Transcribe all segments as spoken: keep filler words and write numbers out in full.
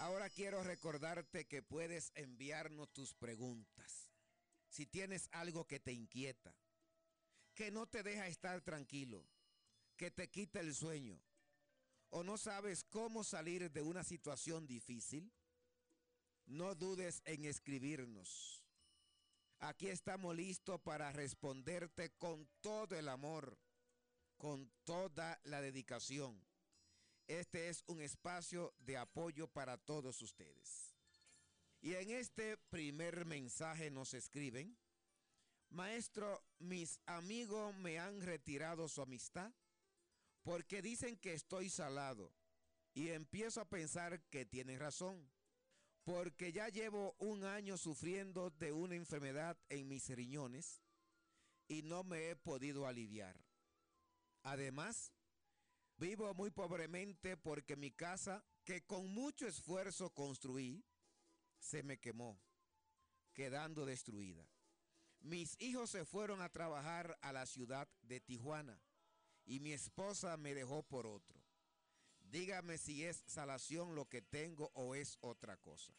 Ahora quiero recordarte que puedes enviarnos tus preguntas. Si tienes algo que te inquieta, que no te deja estar tranquilo, que te quita el sueño, o no sabes cómo salir de una situación difícil, no dudes en escribirnos. Aquí estamos listos para responderte con todo el amor, con toda la dedicación. Este es un espacio de apoyo para todos ustedes. Y en este primer mensaje nos escriben: maestro, mis amigos me han retirado su amistad porque dicen que estoy salado, y empiezo a pensar que tienen razón, porque ya llevo un año sufriendo de una enfermedad en mis riñones y no me he podido aliviar. Además, vivo muy pobremente porque mi casa, que con mucho esfuerzo construí, se me quemó, quedando destruida. Mis hijos se fueron a trabajar a la ciudad de Tijuana y mi esposa me dejó por otro. Dígame si es salación lo que tengo o es otra cosa.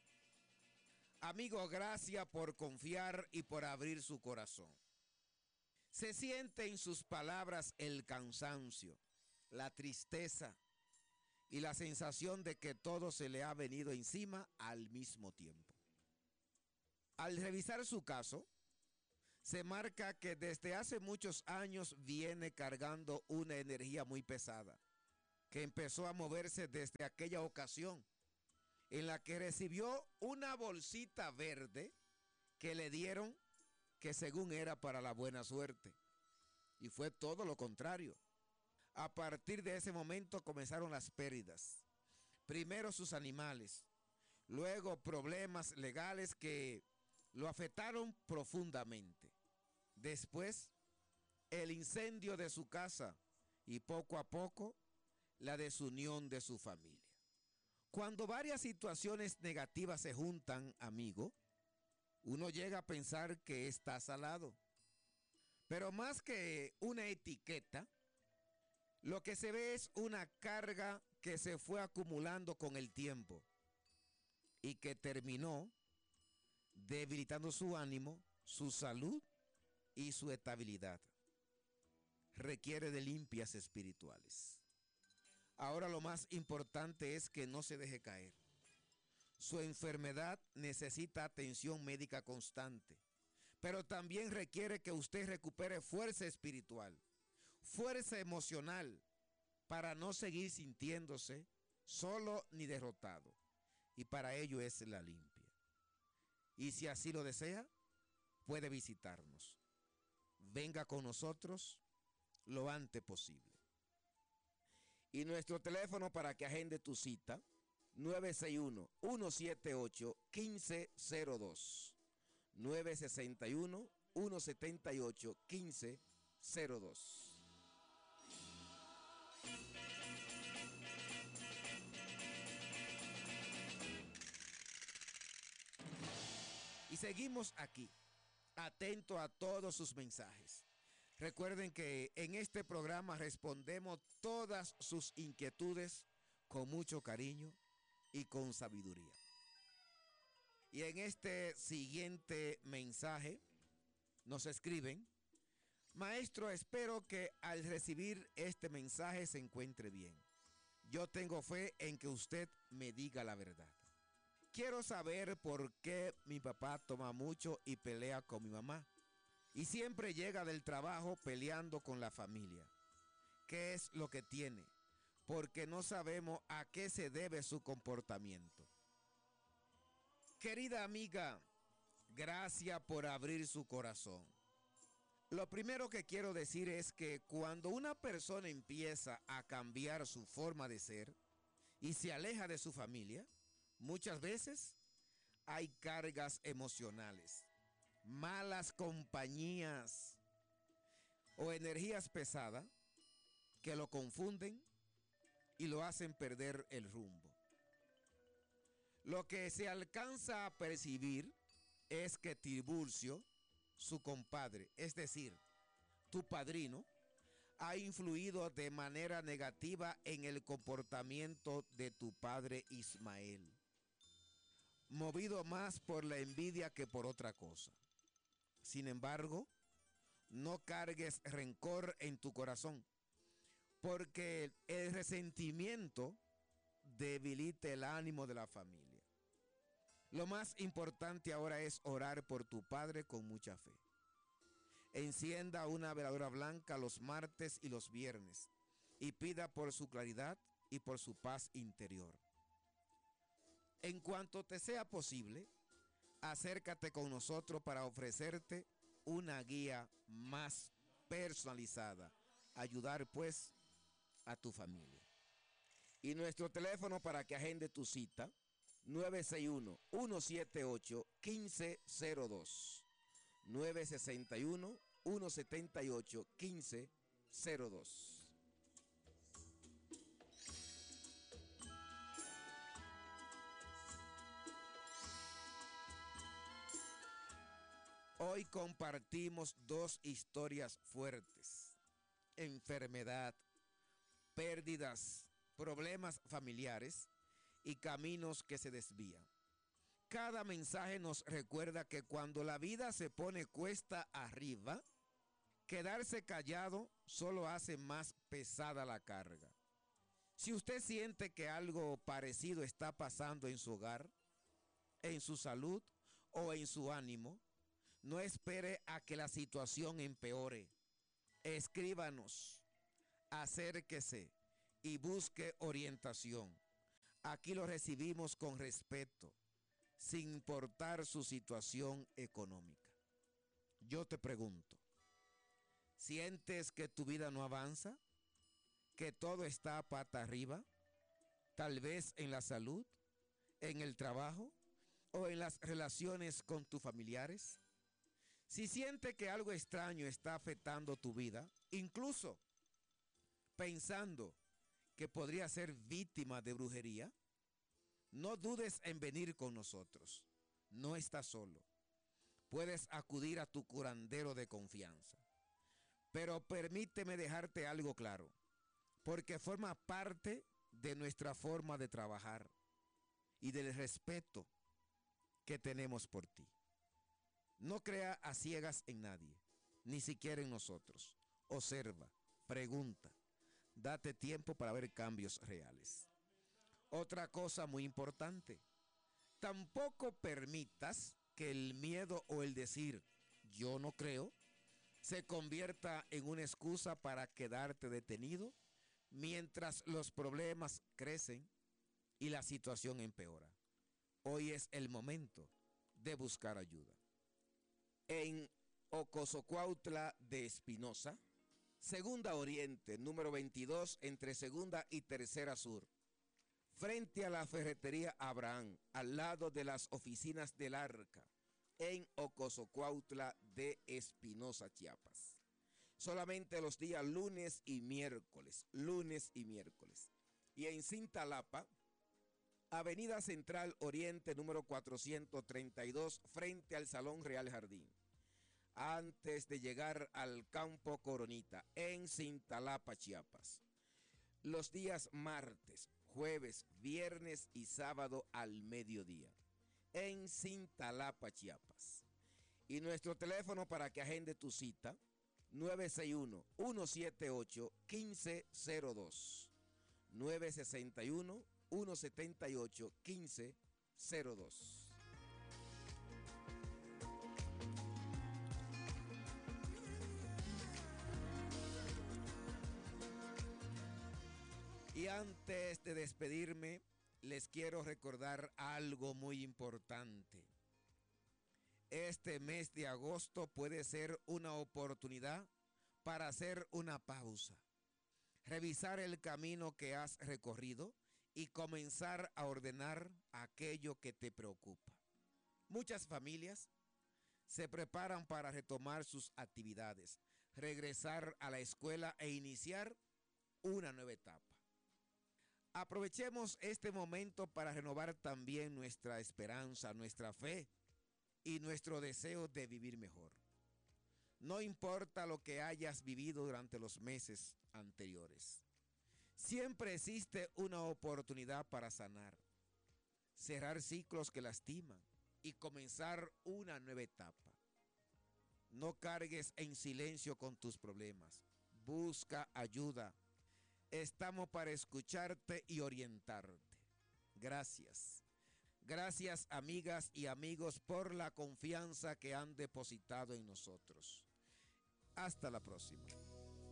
Amigo, gracias por confiar y por abrir su corazón. Se siente en sus palabras el cansancio, la tristeza y la sensación de que todo se le ha venido encima al mismo tiempo. Al revisar su caso, se marca que desde hace muchos años viene cargando una energía muy pesada, que empezó a moverse desde aquella ocasión en la que recibió una bolsita verde que le dieron, que según era para la buena suerte, y fue todo lo contrario. A partir de ese momento comenzaron las pérdidas. Primero sus animales, luego problemas legales que lo afectaron profundamente. Después, el incendio de su casa y poco a poco la desunión de su familia. Cuando varias situaciones negativas se juntan, amigo, uno llega a pensar que está salado. Pero más que una etiqueta, lo que se ve es una carga que se fue acumulando con el tiempo y que terminó debilitando su ánimo, su salud y su estabilidad. Requiere de limpias espirituales. Ahora lo más importante es que no se deje caer. Su enfermedad necesita atención médica constante, pero también requiere que usted recupere fuerza espiritual, fuerza emocional, para no seguir sintiéndose solo ni derrotado. Y para ello es la limpia. Y si así lo desea, puede visitarnos. Venga con nosotros lo antes posible. Y nuestro teléfono para que agende tu cita, nueve seis uno, uno siete ocho, uno cinco cero dos. nueve seis uno, uno siete ocho, uno cinco cero dos. Y seguimos aquí, atento a todos sus mensajes. Recuerden que en este programa respondemos todas sus inquietudes con mucho cariño y con sabiduría. Y en este siguiente mensaje nos escriben: maestro, espero que al recibir este mensaje se encuentre bien. Yo tengo fe en que usted me diga la verdad. Quiero saber por qué mi papá toma mucho y pelea con mi mamá. Y siempre llega del trabajo peleando con la familia. ¿Qué es lo que tiene? Porque no sabemos a qué se debe su comportamiento. Querida amiga, gracias por abrir su corazón. Lo primero que quiero decir es que cuando una persona empieza a cambiar su forma de ser y se aleja de su familia, muchas veces hay cargas emocionales, malas compañías o energías pesadas que lo confunden y lo hacen perder el rumbo. Lo que se alcanza a percibir es que Tiburcio, su compadre, es decir, tu padrino, ha influido de manera negativa en el comportamiento de tu padre Ismael, movido más por la envidia que por otra cosa. Sin embargo, no cargues rencor en tu corazón, porque el resentimiento debilita el ánimo de la familia. Lo más importante ahora es orar por tu padre con mucha fe. Encienda una veladora blanca los martes y los viernes y pida por su claridad y por su paz interior. En cuanto te sea posible, acércate con nosotros para ofrecerte una guía más personalizada. Ayudar pues a tu familia. Y nuestro teléfono para que agende tu cita, nueve seis uno, uno siete ocho, uno cinco cero dos. nueve seis uno, uno siete ocho, uno cinco cero dos. Hoy compartimos dos historias fuertes: enfermedad, pérdidas, problemas familiares y caminos que se desvían. Cada mensaje nos recuerda que cuando la vida se pone cuesta arriba, quedarse callado solo hace más pesada la carga. Si usted siente que algo parecido está pasando en su hogar, en su salud o en su ánimo, no espere a que la situación empeore. Escríbanos, acérquese y busque orientación. Aquí lo recibimos con respeto, sin importar su situación económica. Yo te pregunto, ¿sientes que tu vida no avanza? ¿Que todo está pata arriba? Tal vez en la salud, en el trabajo o en las relaciones con tus familiares. Si sientes que algo extraño está afectando tu vida, incluso pensando que podría ser víctima de brujería, no dudes en venir con nosotros. No estás solo. Puedes acudir a tu curandero de confianza. Pero permíteme dejarte algo claro, porque forma parte de nuestra forma de trabajar y del respeto que tenemos por ti. No crea a ciegas en nadie, ni siquiera en nosotros. Observa, pregunta, date tiempo para ver cambios reales. Otra cosa muy importante, tampoco permitas que el miedo o el decir yo no creo se convierta en una excusa para quedarte detenido mientras los problemas crecen y la situación empeora. Hoy es el momento de buscar ayuda. En Ocosocuautla de Espinosa, Segunda Oriente, número veintidós, entre Segunda y Tercera Sur, frente a la ferretería Abraham, al lado de las oficinas del Arca, en Ocosocuautla de Espinosa, Chiapas. Solamente los días lunes y miércoles, lunes y miércoles. Y en Cintalapa, Avenida Central Oriente, número cuatrocientos treinta y dos, frente al Salón Real Jardín. Antes de llegar al Campo Coronita, en Cintalapa, Chiapas. Los días martes, jueves, viernes y sábado al mediodía, en Cintalapa, Chiapas. Y nuestro teléfono para que agende tu cita, nueve seis uno, uno siete ocho, uno cinco cero dos. nueve seis uno, uno siete ocho, uno cinco cero dos. Y antes de despedirme, les quiero recordar algo muy importante. Este mes de agosto puede ser una oportunidad para hacer una pausa, revisar el camino que has recorrido y comenzar a ordenar aquello que te preocupa. Muchas familias se preparan para retomar sus actividades, regresar a la escuela e iniciar una nueva etapa. Aprovechemos este momento para renovar también nuestra esperanza, nuestra fe y nuestro deseo de vivir mejor. No importa lo que hayas vivido durante los meses anteriores. Siempre existe una oportunidad para sanar, cerrar ciclos que lastiman y comenzar una nueva etapa. No cargues en silencio con tus problemas. Busca ayuda. Estamos para escucharte y orientarte. Gracias. Gracias, amigas y amigos, por la confianza que han depositado en nosotros. Hasta la próxima.